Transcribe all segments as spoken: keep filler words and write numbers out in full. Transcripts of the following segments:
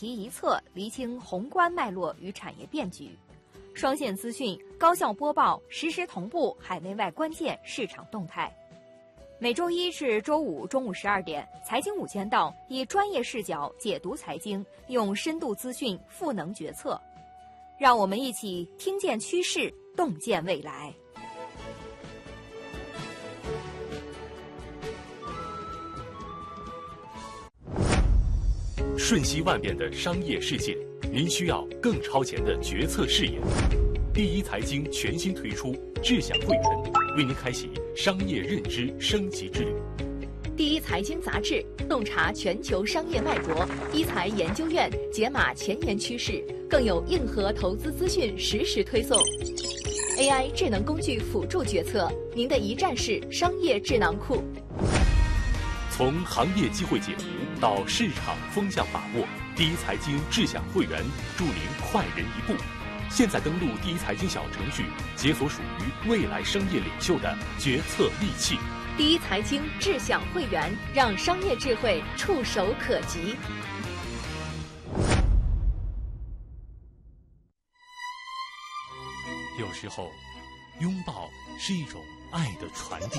题一侧，厘清宏观脉络与产业变局。双线资讯，高效播报，实时同步海内外关键市场动态。每周一至周五中午十二点，财经五千道以专业视角解读财经，用深度资讯赋能决策。让我们一起听见趋势，洞见未来。 瞬息万变的商业世界，您需要更超前的决策视野。第一财经全新推出智享会员，为您开启商业认知升级之旅。 第一财经杂志洞察全球商业脉搏，一财研究院解码前沿趋势，更有硬核投资资讯实时推送。A I 智能工具辅助决策，您的一站式商业智囊库。 从行业机会解读到市场风向把握，第一财经智享会员助您快人一步。现在登录第一财经小程序，解锁属于未来商业领袖的决策利器。 第一财经智享会员，让商业智慧触手可及。 有时候，拥抱是一种爱的传递。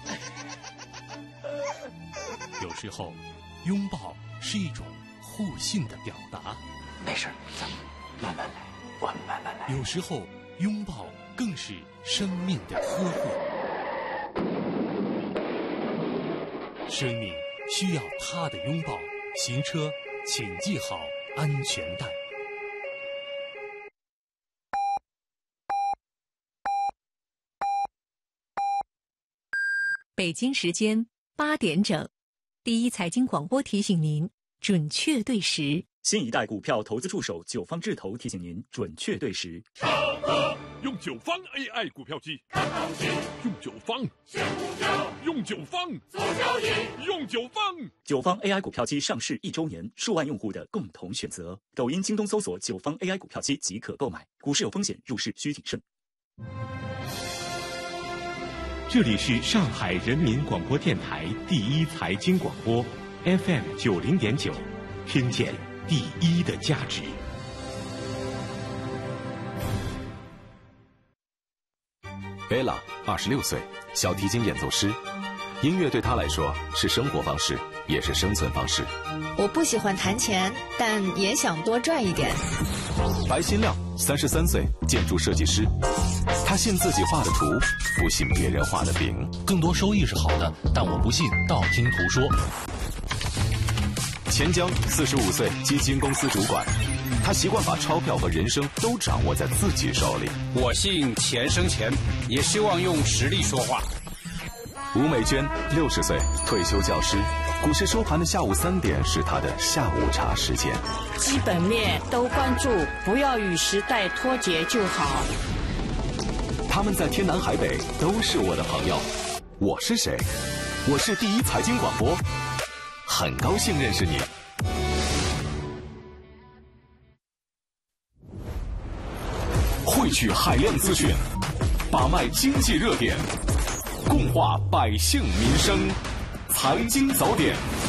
有时候，拥抱是一种互信的表达。 没事，咱们慢慢来，我们慢慢来。 有时候，拥抱更是生命的呵护。生命需要他的拥抱。行车，请系好安全带。 北京时间八点整，第一财经广播提醒您准确对时。 新一代股票投资助手九方智投提醒您准确对时。 用九方 A I 股票机，看行情；用九方选股票，用九方做交易，用九方。 九方 A I 股票机上市一周年，数万用户的共同选择。抖音、京东搜索九方 A I 股票机即可购买。股市有风险，入市需谨慎。 这里是上海人民广播电台第一财经广播 F M 九零点九，听见第一的价值。 贝拉二十六岁，小提琴演奏师。音乐对他来说是生活方式，也是生存方式。 我不喜欢弹钱，但也想多赚一点。 白新亮三十三岁，建筑设计师。他信自己画的图，不信别人画的饼。 更多收益是好的，但我不信道听途说。 钱江四十五岁，基金公司主管。他习惯把钞票和人生都掌握在自己手里。 我信钱生钱，也希望用实力说话。 吴美娟六十岁，退休教师。股市收盘的下午三点是他的下午茶时间。 基本面都关注，不要与时代脱节就好。 他们在天南海北都是我的朋友。我是谁？我是第一财经广播，很高兴认识你。汇聚海量资讯，把脉经济热点，共话百姓民生，财经早点。